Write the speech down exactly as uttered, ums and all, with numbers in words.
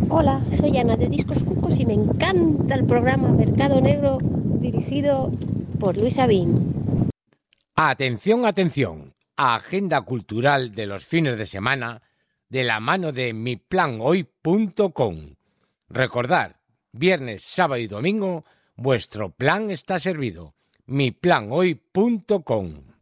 Hola, soy Ana de Discos Cucos y me encanta el programa Mercado Negro dirigido por Luis Abin. Atención, atención. Agenda cultural de los fines de semana de la mano de mi plan hoy punto com. Recordad, viernes, sábado y domingo, vuestro plan está servido. mi plan hoy punto com.